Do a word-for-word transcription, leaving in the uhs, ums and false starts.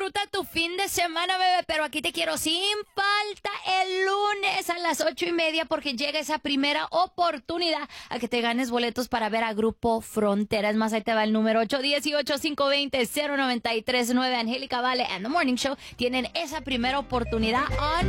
disfruta tu fin de semana, bebé, pero aquí te quiero sin falta el lunes a las ocho y media porque llega esa primera oportunidad a que te ganes boletos para ver a Grupo Frontera. Es más, ahí te va el número ocho uno ocho, cinco dos cero, cero nueve tres nueve. Angélica Vale and The Morning Show tienen esa primera oportunidad on